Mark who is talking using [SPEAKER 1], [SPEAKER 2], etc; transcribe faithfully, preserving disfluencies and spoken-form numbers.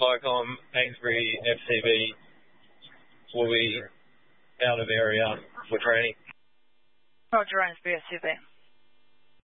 [SPEAKER 1] Ticom, Hainsbury, F C B will be out of area for training.
[SPEAKER 2] Roger, Hainsbury, F C B.